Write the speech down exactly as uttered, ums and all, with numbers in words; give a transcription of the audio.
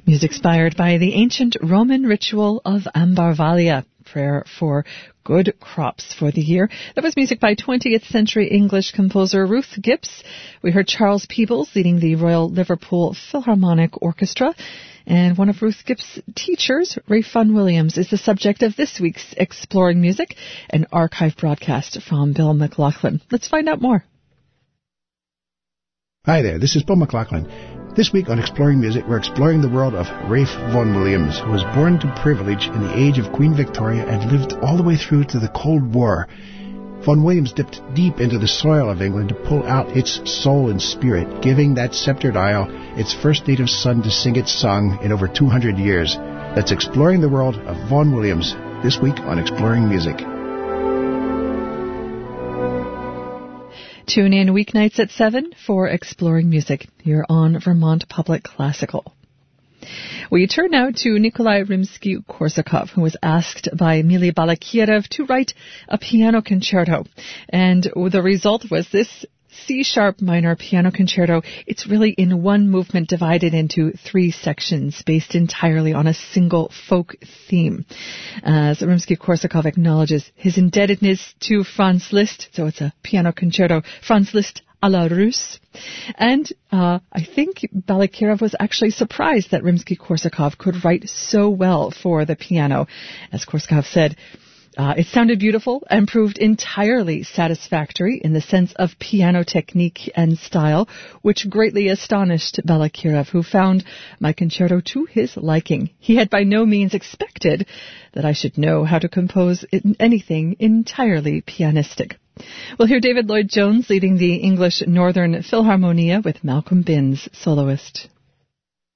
Music inspired by the ancient Roman ritual of Ambarvalia, prayer for good crops for the year. That was music by twentieth century English composer Ruth Gibbs. We heard Charles Peebles leading the Royal Liverpool Philharmonic Orchestra. And one of Ruth Gibbs' teachers, Ralph Vaughan Williams, is the subject of this week's Exploring Music, an archive broadcast from Bill McLaughlin. Let's find out more. Hi there, this is Bill McLaughlin. This week on Exploring Music, we're exploring the world of Ralph Vaughan Williams, who was born to privilege in the age of Queen Victoria and lived all the way through to the Cold War. Vaughan Williams dipped deep into the soil of England to pull out its soul and spirit, giving that sceptred isle its first native son to sing its song in over two hundred years. That's Exploring the World of Vaughan Williams, this week on Exploring Music. Tune in weeknights at seven for Exploring Music here on Vermont Public Classical. We turn now to Nikolai Rimsky-Korsakov, who was asked by Emily Balakirev to write a piano concerto. And the result was this C-sharp minor piano concerto. It's really in one movement divided into three sections based entirely on a single folk theme. As Rimsky-Korsakov acknowledges his indebtedness to Franz Liszt, so it's a piano concerto, Franz Liszt à la Russe. And uh, I think Balakirev was actually surprised that Rimsky-Korsakov could write so well for the piano. As Korsakov said, Uh, it sounded beautiful and proved entirely satisfactory in the sense of piano technique and style, which greatly astonished Balakirev, who found my concerto to his liking. He had by no means expected that I should know how to compose anything entirely pianistic. We'll hear David Lloyd-Jones leading the English Northern Philharmonia with Malcolm Binns, soloist.